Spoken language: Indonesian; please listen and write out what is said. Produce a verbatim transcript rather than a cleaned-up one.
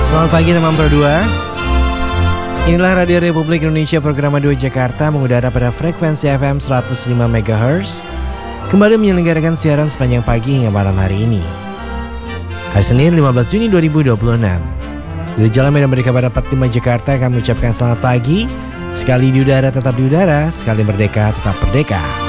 Selamat pagi teman Pro dua. Inilah Radio Republik Indonesia program dua Jakarta mengudara pada frekuensi F M seratus lima megahertz. Kembali menyelenggarakan siaran sepanjang pagi hingga malam hari ini. Hari Senin lima belas Juni dua ribu dua puluh enam. Dari Jalan Medan Merdeka pada empat puluh lima Jakarta kami ucapkan selamat pagi. Sekali di udara tetap di udara, sekali merdeka tetap merdeka.